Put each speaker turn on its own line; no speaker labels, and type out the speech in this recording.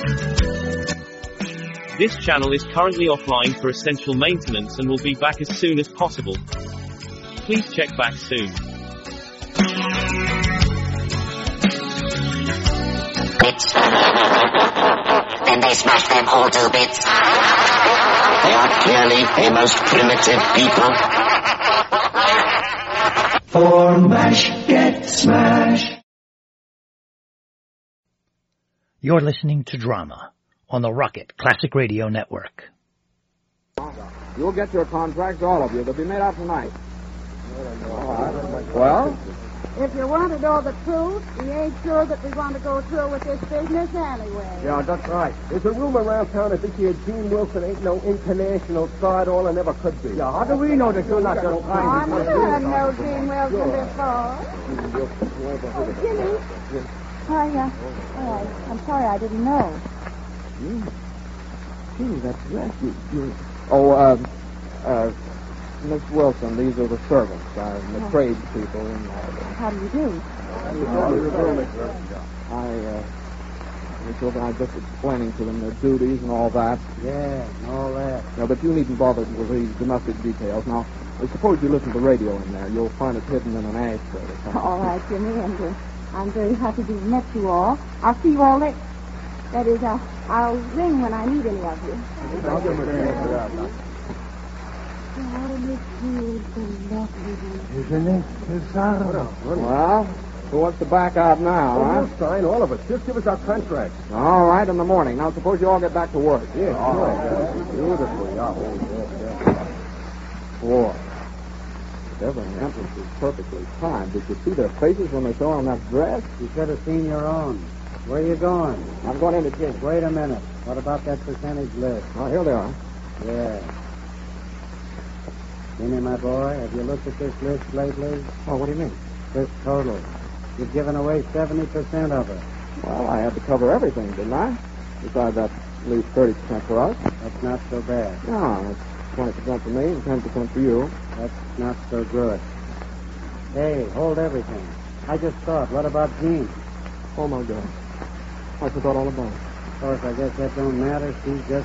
This channel is currently offline for essential maintenance and will be back as soon as possible. Please check back soon.
Bits. Then they smash them all to bits. They are clearly a most primitive people.
For MASH, get smashed.
You're listening to Drama on the Rocket Classic Radio Network.
You'll get your contracts, all of you. They'll be made out tonight. Well?
If you want to know the truth, we ain't sure that we want to go through with this business anyway.
Yeah, that's right. There's a rumor around town that this here Gene Wilson ain't no international star at all and never could be. Yeah, how do we know that you're not just
I never had no Gene Wilson before. Oh, Jimmy. I'm sorry, I didn't know.
Gee, that's Miss Wilson, these are the servants. I'm the tradespeople.
How do you do?
I'm just explaining to them their duties and all that.
Yeah, all that.
No, but you needn't bother with these domestic details. Now, suppose you listen to the radio in there. You'll find it hidden in an ashtray or something.
All right, Jimmy, and I'm very happy to have met you all. I'll see you all later. That is, I'll ring when I need any of you.
I'll give him a ring for that.
Isn't it?
Well, who wants to back out now,
We'll sign all of it. Just give us our contracts.
All right, in the morning. Now, suppose you all get back to work.
Yeah, sure. Beautiful.
Boy, every entrance is perfectly timed. Did you see their faces when they saw on that dress?
You should have seen your own. Where are you going?
I'm going into Jim.
Wait a minute. What about that percentage list?
Oh, here they are.
Yeah. Jimmy, my boy, have you looked at this list lately?
Oh, what do you mean?
This total. You've given away 70% of it.
Well, I had to cover everything, didn't I? Besides that leaves 30% for us.
That's not so bad.
No, it's 20% for me and 10% for you.
That's not so good. Hey, hold everything. I just thought, what about Jean?
Oh, my God. I forgot all about it.
Of course, I guess that don't matter. She's just